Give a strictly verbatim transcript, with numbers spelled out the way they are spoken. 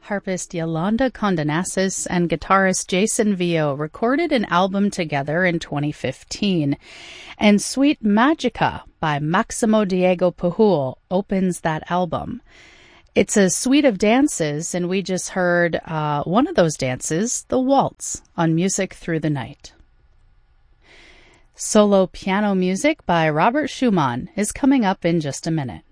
Harpist Yolanda Condonasis and guitarist Jason Vio recorded an album together in twenty fifteen, and Suite Magica by Maximo Diego Pujol opens that album. It's a suite of dances, and we just heard uh, one of those dances, the waltz, on Music Through the Night. Solo piano music by Robert Schumann is coming up in just a minute.